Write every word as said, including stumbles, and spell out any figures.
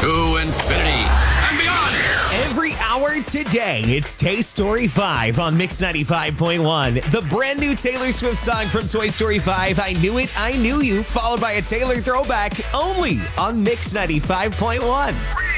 to infinity and beyond. Every hour today, it's Toy Story five on Mix ninety-five point one. The brand new Taylor Swift song from Toy Story five, I Knew It, I Knew You, followed by a Taylor throwback only on Mix ninety-five point one.